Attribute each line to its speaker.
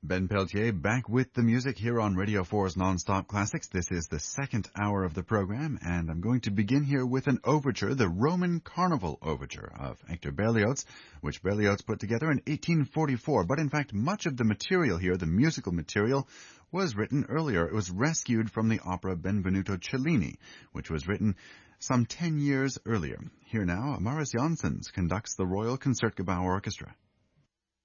Speaker 1: Ben Peltier back with the music here on Radio 4's Nonstop Classics. This is the second hour of the program, and I'm going to begin here with an overture, the Roman Carnival Overture of Hector Berlioz, which Berlioz put together in 1844. But in fact, much of the material here, the musical material, was written earlier. It was rescued from the opera Benvenuto Cellini, which was written some 10 years earlier. Here now, Marius Janssens conducts the Royal Concertgebouw Orchestra.